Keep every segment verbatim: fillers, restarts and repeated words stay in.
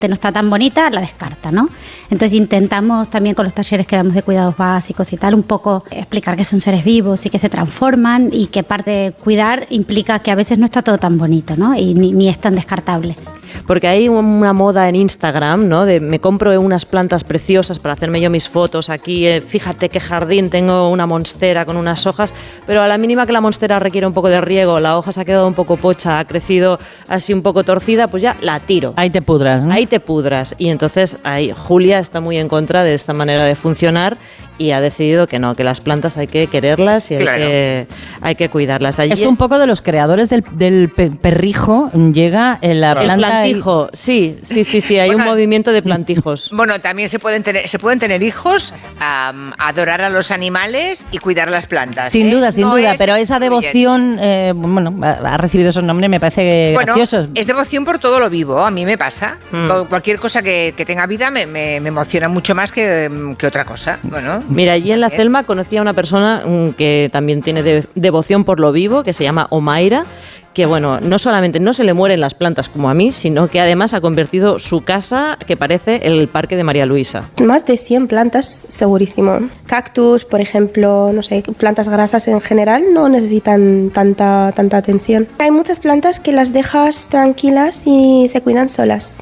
no está tan bonita, la descarta, ¿no? Entonces intentamos también con los talleres que damos de cuidados básicos y tal, un poco explicar que son seres vivos y que se transforman y que parte de cuidar implica que a veces no está todo tan bonito, ¿no? Y ni, ni es tan descartable. Porque hay una moda en Instagram, ¿no? De me compro unas plantas preciosas para hacerme yo mis fotos aquí, eh, fíjate qué jardín, tengo una monstera con unas hojas, pero a la mínima que la monstera requiere un poco de riego, la hoja se ha quedado un poco pocha, ha crecido así un poco torcida, pues ya la tiro. Ahí te pudras, ¿no? Ahí te pudras. Y entonces ahí Julia está muy en contra de esta manera de funcionar y ha decidido que no, que las plantas hay que quererlas y claro. hay, que, hay que cuidarlas. Allí, es un poco de los creadores del, del perrijo, llega en la el planta... plantijo, y... sí, sí, sí, sí, hay bueno, un movimiento de plantijos. Bueno, también se pueden tener, se pueden tener hijos, um, adorar a los animales y cuidar las plantas. Sin ¿eh? duda, sin no duda, pero esa devoción, eh, bueno, ha recibido esos nombres, me parece bueno, graciosos. Es devoción por todo lo vivo, a mí me pasa. Mm. Todo, cualquier cosa que, que tenga vida me, me, me emociona mucho más que, que otra cosa. Bueno, mira, allí en la Celma conocí a una persona que también tiene de, devoción por lo vivo, que se llama Omaira, que bueno, no solamente no se le mueren las plantas como a mí, sino que además ha convertido su casa, que parece el parque de María Luisa. Más de cien plantas, segurísimo. Cactus, por ejemplo, no sé, plantas grasas en general no necesitan tanta, tanta atención. Hay muchas plantas que las dejas tranquilas y se cuidan solas.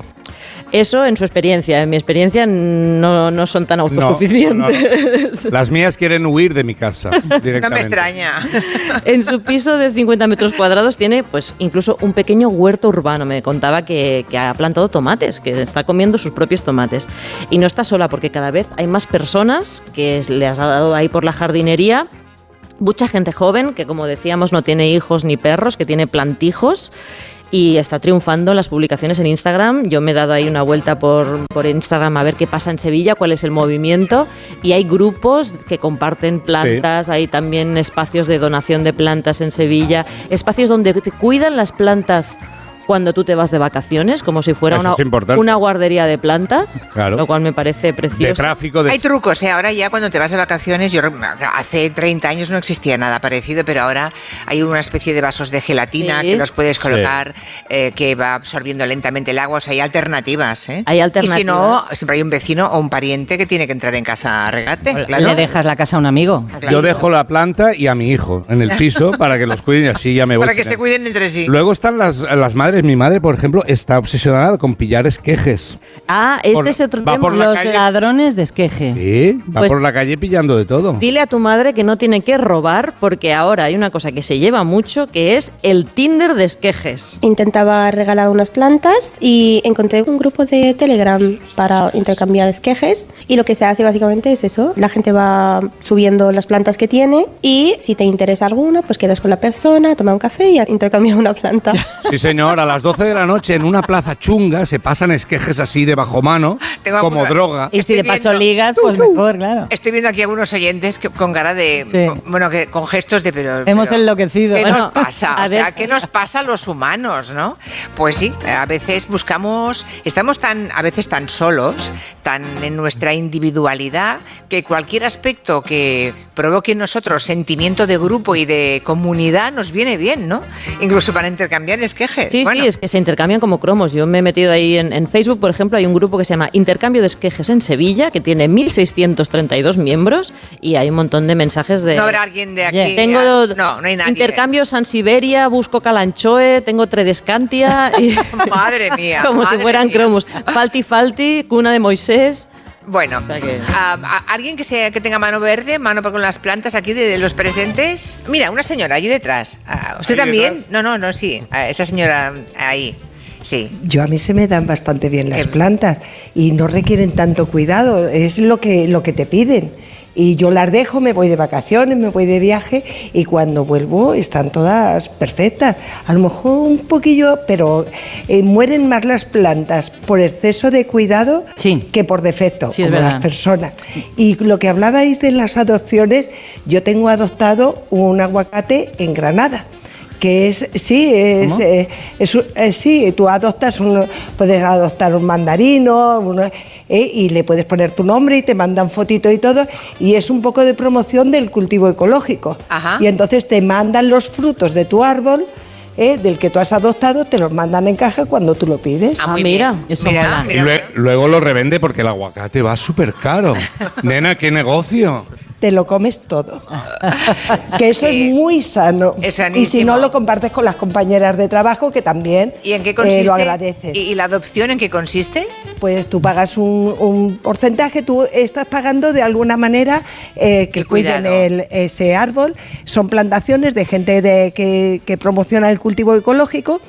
Eso en su experiencia. En mi experiencia no, no son tan autosuficientes. No, no, no. Las mías quieren huir de mi casa directamente. No me extraña. En su piso de cincuenta metros cuadrados tiene pues incluso un pequeño huerto urbano. Me contaba que, que ha plantado tomates, que está comiendo sus propios tomates. Y no está sola porque cada vez hay más personas que le has dado ahí por la jardinería. Mucha gente joven que, como decíamos, no tiene hijos ni perros, que tiene plantijos. Y está triunfando en las publicaciones en Instagram. Yo me he dado ahí una vuelta por, por Instagram a ver qué pasa en Sevilla, cuál es el movimiento. Y hay grupos que comparten plantas, sí. Hay también espacios de donación de plantas en Sevilla, espacios donde te cuidan las plantas cuando tú te vas de vacaciones, como si fuera una, una guardería de plantas, claro. Lo cual me parece precioso. De tráfico de... Hay trucos, ¿eh? Ahora ya cuando te vas de vacaciones, yo hace treinta años no existía nada parecido, pero ahora hay una especie de vasos de gelatina, sí. Que los puedes colocar, sí. eh, que va absorbiendo lentamente el agua, o sea, hay alternativas, ¿eh? Hay alternativas. Y si no, siempre hay un vecino o un pariente que tiene que entrar en casa a regarte, claro. Le dejas la casa a un amigo. Claro. Yo dejo la planta y a mi hijo en el piso para que los cuiden y así ya me voy. Para que se cuiden entre sí. Luego están las, las madres. Mi madre, por ejemplo, está obsesionada con pillar esquejes. Ah, este por, es otro tema. Por los calle, ladrones de esqueje. Sí, va pues, por la calle pillando de todo. Dile a tu madre que no tiene que robar, porque ahora hay una cosa que se lleva mucho, que es el Tinder de esquejes. Intentaba regalar unas plantas y encontré un grupo de Telegram para intercambiar esquejes, y lo que se hace básicamente es eso. La gente va subiendo las plantas que tiene y si te interesa alguna, pues quedas con la persona, toma un café y intercambia una planta. Sí, señor, a las doce de la noche en una plaza chunga se pasan esquejes así de bajo mano, Tengo como alguna, droga. Y si de paso ligas, pues uh, mejor, claro. Estoy viendo aquí algunos oyentes que, con cara de... Sí. Bueno, que con gestos de... pero Hemos pero, enloquecido. ¿Qué bueno, nos pasa? O sea, ¿qué nos pasa a los humanos, no? Pues sí, a veces buscamos... Estamos tan, a veces tan solos, tan en nuestra individualidad, que cualquier aspecto que provoque en nosotros sentimiento de grupo y de comunidad nos viene bien, ¿no? Incluso para intercambiar esquejes. Sí, bueno. Sí, es que se intercambian como cromos. Yo me he metido ahí en, en Facebook, por ejemplo, hay un grupo que se llama Intercambio de Esquejes en Sevilla, que tiene mil seiscientos treinta y dos miembros y hay un montón de mensajes de... No habrá alguien de aquí. Tengo a... no, no hay nadie. Intercambio San Siberia, busco Calanchoe, tengo Tredescantia y... Madre mía. Como madre si fueran mía. cromos. Falti Falti, Cuna de Moisés... Bueno, o sea que... ¿a, a, ¿alguien que, sea, que tenga mano verde, mano con las plantas aquí de, de los presentes? Mira, una señora allí detrás. Uh, ¿Usted también? Detrás? No, no, no, sí. Uh, esa señora ahí. Sí. Yo a mí se me dan bastante bien las plantas y no requieren tanto cuidado, es lo que, lo que te piden. Y yo las dejo, me voy de vacaciones, me voy de viaje y cuando vuelvo están todas perfectas. A lo mejor un poquillo, pero eh, mueren más las plantas por exceso de cuidado sí. que por defecto, sí, como las personas. Y lo que hablabais de las adopciones, yo tengo adoptado un aguacate en Granada. Que es, sí, es, eh, es, es, sí, tú adoptas, un, puedes adoptar un mandarino, uno, eh, y le puedes poner tu nombre y te mandan fotitos y todo, y es un poco de promoción del cultivo ecológico. Ajá. Y entonces te mandan los frutos de tu árbol, eh, del que tú has adoptado, te los mandan en caja cuando tú lo pides. Ah, mira, eso Mira, mola. mira. Y lue- luego lo revende porque el aguacate va súper caro. Nena, ¿qué negocio? Te lo comes todo. Que eso Sí. es muy sano. Es Y si sanísimo. no, lo compartes con las compañeras de trabajo, que también ¿Y en qué eh, consiste? lo agradecen. ¿Y, y la adopción en qué consiste? Pues tú pagas un, un porcentaje, tú estás pagando de alguna manera eh, que El cuiden cuidado. el- ese árbol. Son plantaciones de gente de, que, que promociona el cultivo ecológico.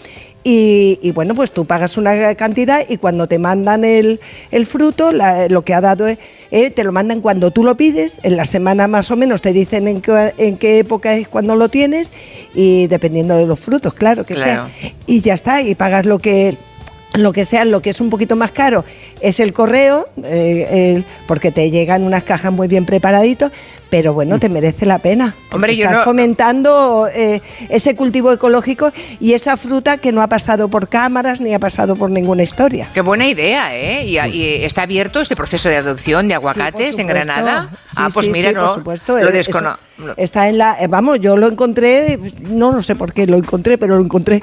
Y, y bueno, pues tú pagas una cantidad y cuando te mandan el, el fruto, la- lo que ha dado, es, eh, te lo mandan cuando tú lo pides, en la semana más o menos te dicen en qué, en qué época es cuando lo tienes y dependiendo de los frutos, claro que Claro. sea. Y ya está, y pagas lo que... Lo que sea, lo que es un poquito más caro es el correo, eh, el- porque te llegan unas cajas muy bien preparaditos, pero bueno, te merece la pena. Hombre, yo Estás no- fomentando eh, ese cultivo ecológico y esa fruta que no ha pasado por cámaras ni ha pasado por ninguna historia. Qué buena idea, ¿eh? Y, y está abierto ese proceso de adopción de aguacates Sí, en por supuesto. Granada. Sí, ah, pues sí, mira, sí, no, por supuesto. lo Eh, descono... eso Está en la, eh, vamos, yo lo encontré, no lo sé por qué lo encontré, pero lo encontré.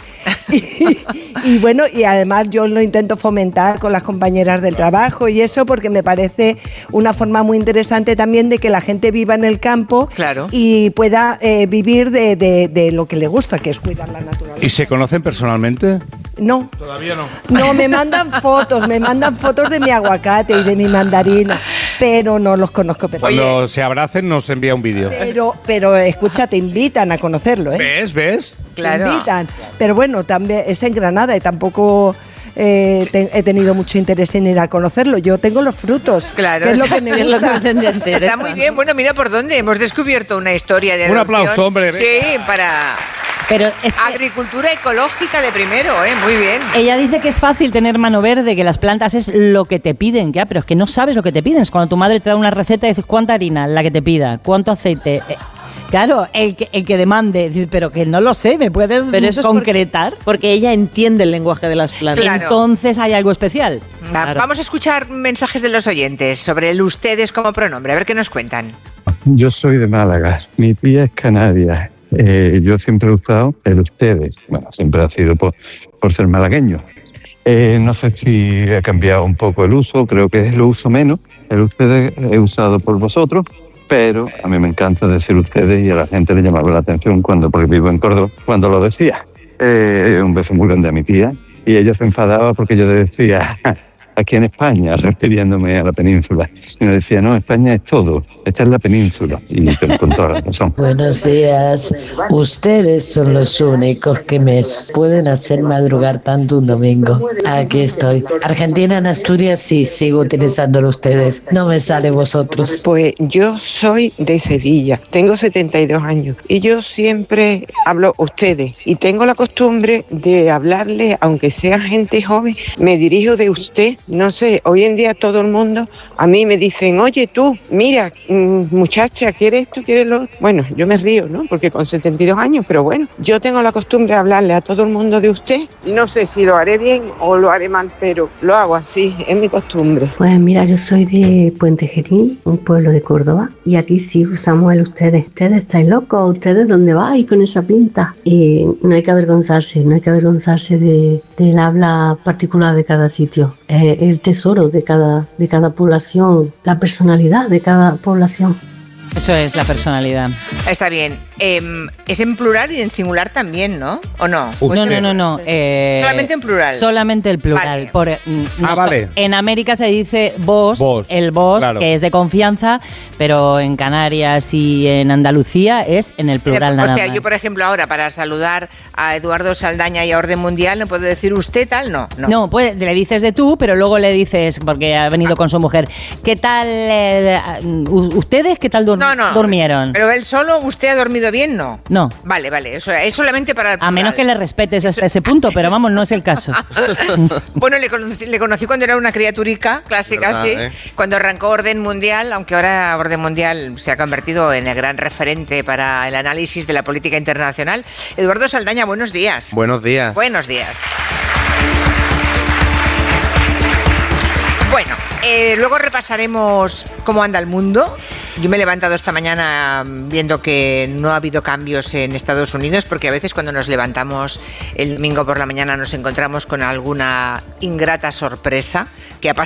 Y, y bueno, y además yo lo intento fomentar con las compañeras del trabajo y eso porque me parece una forma muy interesante también de que la gente viva en el campo Claro. y pueda eh, vivir de, de- de lo que le gusta, que es cuidar la naturaleza. ¿Y se conocen personalmente? No. Todavía no. No, me mandan fotos, me mandan fotos de mi aguacate y de mi mandarina, pero no los conozco personalmente. Cuando se abracen nos envía un vídeo. Pero, pero escucha, te invitan a conocerlo, ¿eh? ¿Ves? ¿Ves? Claro. Te invitan. Pero bueno, también es en Granada y tampoco eh, te- he tenido mucho interés en ir a conocerlo. Yo tengo los frutos, Claro. que es lo que me Es lo gusta. que me interesa. Está muy bien. Bueno, mira por dónde hemos descubierto una historia de Un adopción. aplauso, hombre, venga. Sí, para Pero es que agricultura ecológica de primero, ¿eh? Muy bien. ella dice que es fácil tener mano verde, que las plantas es lo que te piden, ya, pero es que no sabes lo que te piden. Es cuando tu madre te da una receta y dices cuánta harina, la que te pida, cuánto aceite. Eh, Claro, el que, el que demande, dice, pero que no lo sé, ¿me puedes Pero eso es concretar? Porque, porque ella entiende el lenguaje de las plantas. Claro. Entonces hay algo especial. Va, Claro. Vamos a escuchar mensajes de los oyentes sobre el ustedes como pronombre. A ver qué nos cuentan. Yo soy de Málaga, mi tía es canaria. Eh, yo siempre he usado el ustedes. Bueno, siempre ha sido por, por ser malagueño. Eh, no sé si ha cambiado un poco el uso, creo que lo uso menos. El ustedes he usado por vosotros, pero a mí me encanta decir ustedes y a la gente le llamaba la atención cuando, porque vivo en Córdoba, cuando lo decía. Eh, un beso muy grande a mi tía y ella se enfadaba porque yo le decía aquí en España, refiriéndome a la península. Y me decía, no, España es todo, esta es la península. Y con toda la razón. Buenos días. Ustedes son los únicos que me pueden hacer madrugar tanto un domingo. Aquí estoy. Argentina, en Asturias, sí, sigo utilizándolo ustedes. No me sale vosotros. Pues yo soy de Sevilla, tengo setenta y dos años y yo siempre hablo ustedes y tengo la costumbre de hablarle, aunque sea gente joven, me dirijo de usted. No sé, hoy en día todo el mundo a mí me dicen, oye tú, mira, mmm, muchacha, ¿quieres esto, quieres lo otro? Bueno, yo me río, ¿no? Porque con setenta y dos años, pero bueno, yo tengo la costumbre de hablarle a todo el mundo de usted. No sé si lo haré bien o lo haré mal, pero lo hago así, es mi costumbre. Pues mira, yo soy de Puente Genil, un pueblo de Córdoba, y aquí sí usamos el ustedes. Ustedes estáis locos, ustedes dónde vais con esa pinta. Y no hay que avergonzarse, no hay que avergonzarse de, del habla particular de cada sitio. Eh, el tesoro de cada, de cada población, la personalidad de cada población. Eso es la personalidad. Está bien. Em, es en plural y en singular también, ¿no? ¿O no? Usted. No, no, no, no. eh, Solamente en plural. Solamente el plural. Vale. Por, mm, no Ah, está- vale. En América se dice vos, Vos, el vos, claro. que es de confianza, pero en Canarias y en Andalucía es en el plural o nada sea, más. yo por ejemplo ahora para saludar a Eduardo Saldaña y a Orden Mundial no puedo decir usted tal, no. No. No, pues le dices de tú, pero luego le dices, porque ha venido con su mujer, ¿qué tal? eh, u- ¿Ustedes qué tal dur- no, no. durmieron? Pero él solo, ¿usted ha dormido bien? No. No. Vale, vale. Eso es solamente para el A menos que le respetes hasta ese punto, pero vamos, no es el caso. Bueno, le conocí, le conocí cuando era una criaturica clásica, ¿Verdad, sí. eh? Cuando arrancó Orden Mundial, aunque ahora Orden Mundial se ha convertido en el gran referente para el análisis de la política internacional. Eduardo Saldaña, buenos días. Buenos días. Buenos días. Bueno, eh, luego repasaremos cómo anda el mundo. Yo me he levantado esta mañana viendo que no ha habido cambios en Estados Unidos, porque a veces cuando nos levantamos el domingo por la mañana nos encontramos con alguna ingrata sorpresa que ha pasado